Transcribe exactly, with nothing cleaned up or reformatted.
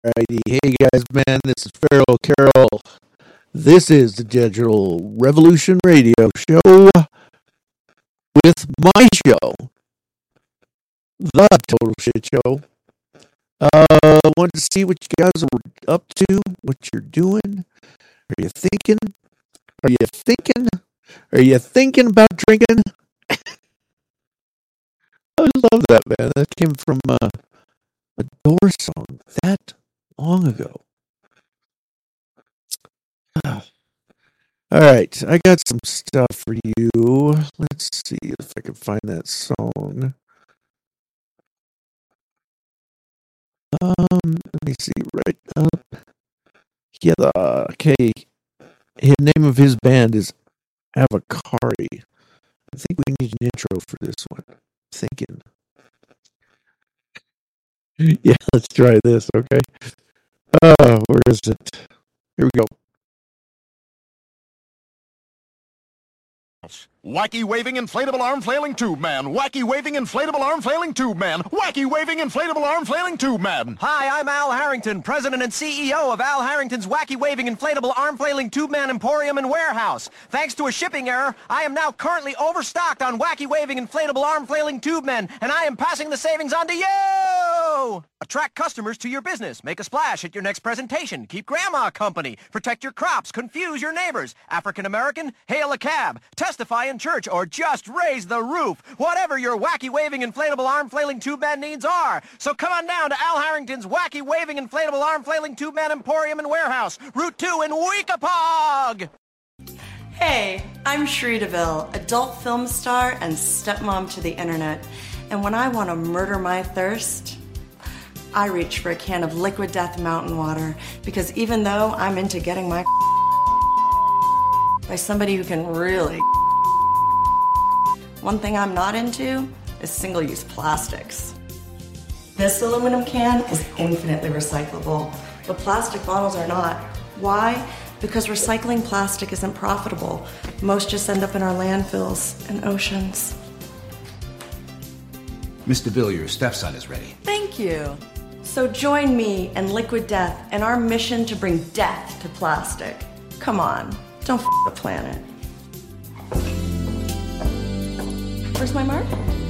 Alrighty, hey guys, man, this is Feral Carol. This is the Digital Revolution Radio Show with my show, The Total Shit Show. Uh, wanted to see what you guys are up to, what you're doing. Are you thinking? Are you thinking? Are you thinking about drinking? I love that, man. That came from uh, a Doors song that long ago. All right, I got some stuff for you. Let's see if I can find that song. Um, let me see, right up. Yeah, the, okay. The name of his band is Avocari. I think we need an intro for this one. I'm thinking. Yeah, let's try this, okay? Uh, where is it? Here we go. Wacky waving inflatable arm flailing tube man. Wacky waving inflatable arm flailing tube man. Wacky waving inflatable arm flailing tube man. Hi, I'm Al Harrington, president and C E O of Al Harrington's Wacky Waving Inflatable Arm Flailing Tube Man Emporium and Warehouse. Thanks to a shipping error, I am now currently overstocked on Wacky Waving Inflatable Arm Flailing Tube Men, and I am passing the savings on to you! Attract customers to your business. Make a splash at your next presentation. Keep grandma company. Protect your crops. Confuse your neighbors. African American? Hail a cab. Testify in church or just raise the roof. Whatever your wacky waving inflatable arm flailing tube man needs are. So come on down to Al Harrington's Wacky Waving Inflatable Arm Flailing Tube Man Emporium and Warehouse, Route two in Weekapaug! Hey, I'm Sheree DeVille, adult film star and stepmom to the internet. And when I want to murder my thirst, I reach for a can of Liquid Death Mountain Water, because even though I'm into getting my by somebody who can really, one thing I'm not into is single-use plastics. This aluminum can is infinitely recyclable, but plastic bottles are not. Why? Because recycling plastic isn't profitable. Most just end up in our landfills and oceans. Miss DeVille, your stepson is ready. Thank you. So join me and Liquid Death in our mission to bring death to plastic. Come on, don't f*** the planet. Where's my mark?